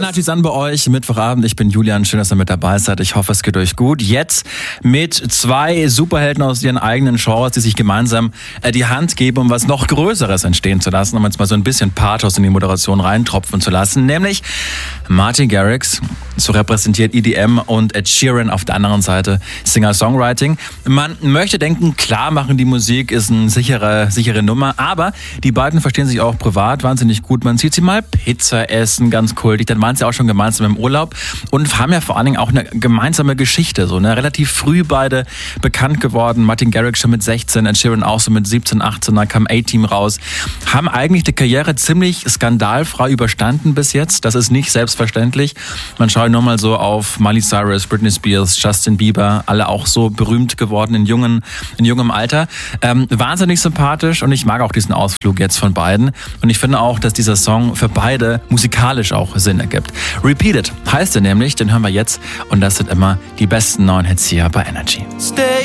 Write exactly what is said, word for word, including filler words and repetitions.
Energy an bei euch, Mittwochabend. Ich bin Julian, schön, dass ihr mit dabei seid. Ich hoffe, es geht euch gut. Jetzt mit zwei Superhelden aus ihren eigenen Genres, die sich gemeinsam äh, die Hand geben, um was noch Größeres entstehen zu lassen, um jetzt mal so ein bisschen Pathos in die Moderation reintropfen zu lassen. Nämlich Martin Garrix, so repräsentiert E D M, und Ed Sheeran auf der anderen Seite Singer-Songwriting. Man möchte denken, klar machen die Musik, ist eine sichere, sichere Nummer, aber die beiden verstehen sich auch privat wahnsinnig gut. Man sieht sie mal Pizza essen, ganz kultig. Dann waren sie auch schon gemeinsam im Urlaub und haben ja vor allen Dingen auch eine gemeinsame Geschichte. So, ne? Relativ früh beide bekannt geworden. Martin Garrix schon mit sechzehn, Ed Sheeran auch so mit siebzehn, achtzehn, dann kam A-Team raus. Haben eigentlich die Karriere ziemlich skandalfrei überstanden bis jetzt. Das ist nicht selbstverständlich. Man schaut nur mal so auf Miley Cyrus, Britney Spears, Justin Bieber, alle auch so berühmt geworden in, jungen, in jungem Alter. Ähm, wahnsinnig sympathisch, und ich mag auch diesen Ausflug jetzt von beiden. Und ich finde auch, dass dieser Song für beide musikalisch auch Sinn ergibt. Repeated heißt er nämlich, den hören wir jetzt, und das sind immer die besten neuen Hits hier bei Energy. Stay